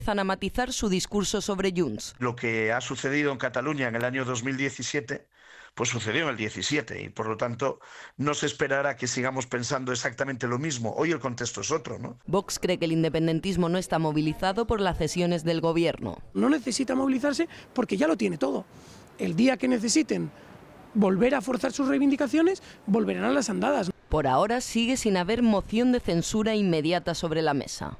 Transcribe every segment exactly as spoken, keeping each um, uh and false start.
a matizar su discurso sobre Junts. Lo que ha sucedido en Cataluña en el año dos mil diecisiete, pues sucedió en el diecisiete y por lo tanto no se esperará que sigamos pensando exactamente lo mismo. Hoy el contexto es otro, ¿no? Vox cree que el independentismo no está movilizado por las cesiones del gobierno. No necesita movilizarse porque ya lo tiene todo. El día que necesiten volver a forzar sus reivindicaciones, volverán a las andadas. Por ahora sigue sin haber moción de censura inmediata sobre la mesa.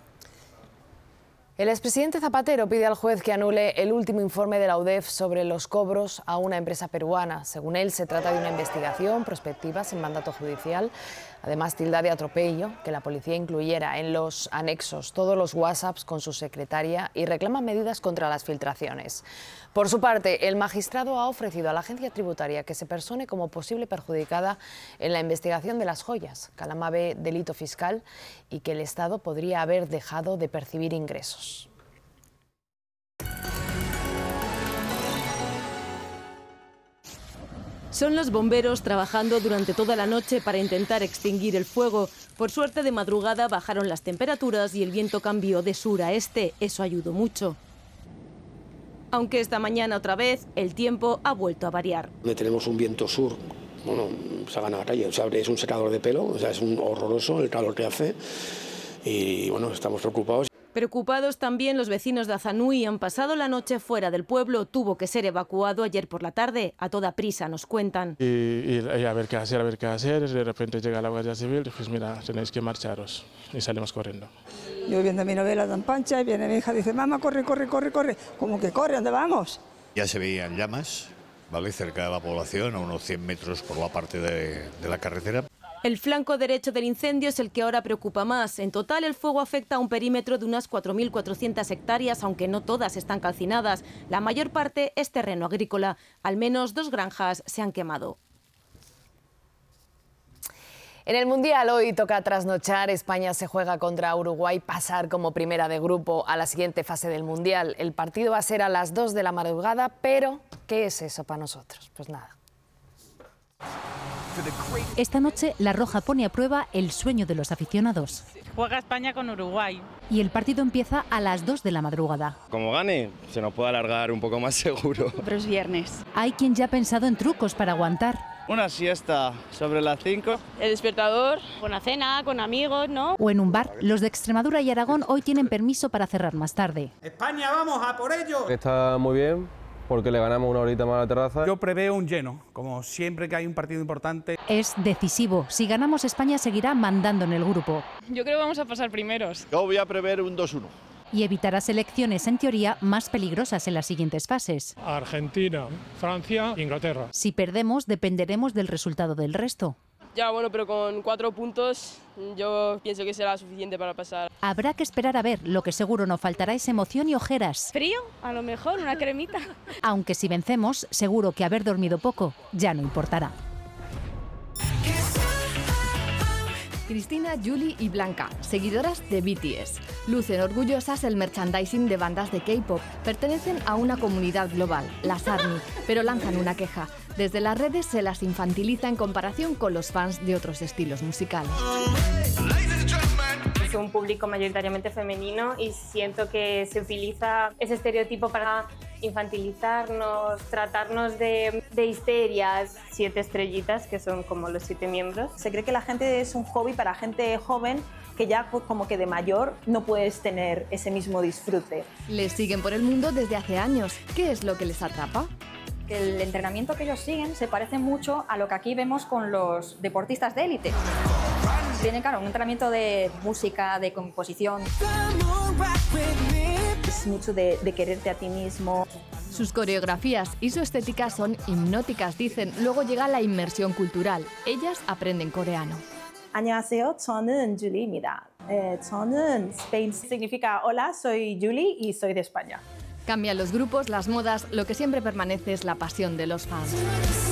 El expresidente Zapatero pide al juez que anule el último informe de la U D E F sobre los cobros a una empresa peruana. Según él, se trata de una investigación prospectiva sin mandato judicial. Además, tilda de atropello que la policía incluyera en los anexos todos los WhatsApps con su secretaria y reclama medidas contra las filtraciones. Por su parte, el magistrado ha ofrecido a la agencia tributaria que se persone como posible perjudicada en la investigación de las joyas. Calama ve delito fiscal y que el Estado podría haber dejado de percibir ingresos. Son los bomberos trabajando durante toda la noche para intentar extinguir el fuego. Por suerte, de madrugada bajaron las temperaturas y el viento cambió de sur a este. Eso ayudó mucho. Aunque esta mañana otra vez el tiempo ha vuelto a variar. Tenemos un viento sur, bueno, se ha ganado la calle, o sea, es un secador de pelo, o sea, es un horroroso el calor que hace y bueno, estamos preocupados. Preocupados también los vecinos de Azanui. Han pasado la noche fuera del pueblo. Tuvo que ser evacuado ayer por la tarde. A toda prisa, nos cuentan. Y, y, y a ver qué hacer, a ver qué hacer. De repente llega la Guardia Civil y pues mira, tenéis que marcharos. Y salimos corriendo. Yo viendo mi novela tan pancha y viene mi hija y dice, mamá, corre, corre, corre, corre. ¿Cómo que corre? ¿Dónde vamos? Ya se veían llamas, ¿vale? Cerca de la población, a unos cien metros por la parte de, de la carretera. El flanco derecho del incendio es el que ahora preocupa más. En total, el fuego afecta a un perímetro de unas cuatro mil cuatrocientas hectáreas, aunque no todas están calcinadas. La mayor parte es terreno agrícola. Al menos dos granjas se han quemado. En el Mundial hoy toca trasnochar. España se juega contra Uruguay, pasar como primera de grupo a la siguiente fase del Mundial. El partido va a ser a las dos de la madrugada, pero ¿qué es eso para nosotros? Pues nada. Esta noche La Roja pone a prueba el sueño de los aficionados. Juega España con Uruguay. Y el partido empieza a las dos de la madrugada. Como gane, se nos puede alargar un poco más seguro. Pero es viernes. Hay quien ya ha pensado en trucos para aguantar. Una siesta sobre las cinco. El despertador, una cena, con amigos, ¿no? O en un bar. Los de Extremadura y Aragón hoy tienen permiso para cerrar más tarde. ¡España, vamos a por ello! Está muy bien, porque le ganamos una horita más a la terraza. Yo preveo un lleno, como siempre que hay un partido importante. Es decisivo. Si ganamos, España seguirá mandando en el grupo. Yo creo que vamos a pasar primeros. Yo voy a prever un dos uno. Y evitará selecciones, en teoría, más peligrosas en las siguientes fases. Argentina, Francia, Inglaterra. Si perdemos, dependeremos del resultado del resto. Ya, bueno, pero con cuatro puntos yo pienso que será suficiente para pasar. Habrá que esperar a ver. Lo que seguro no faltará es emoción y ojeras. ¿Frío? A lo mejor, una cremita. Aunque si vencemos, seguro que haber dormido poco ya no importará. Cristina, Julie y Blanca, seguidoras de B T S. Lucen orgullosas el merchandising de bandas de K-pop. Pertenecen a una comunidad global, las ARMY, pero lanzan una queja. Desde las redes se las infantiliza en comparación con los fans de otros estilos musicales. Es un público mayoritariamente femenino y siento que se utiliza ese estereotipo para infantilizarnos, tratarnos de, de histerias, siete estrellitas, que son como los siete miembros. Se cree que la gente es un hobby para gente joven, que ya como que de mayor no puedes tener ese mismo disfrute. Les siguen por el mundo desde hace años. ¿Qué es lo que les atrapa? Que el entrenamiento que ellos siguen se parece mucho a lo que aquí vemos con los deportistas de élite. Tienen, claro, un entrenamiento de música, de composición. Es mucho de, de quererte a ti mismo. Sus coreografías y su estética son hipnóticas, dicen. Luego llega la inmersión cultural. Ellas aprenden coreano. 안녕하세요, 저는 줄리입니다. Eh, 저는 Spain significa hola, soy Julie y soy de España. Cambian los grupos, las modas, lo que siempre permanece es la pasión de los fans.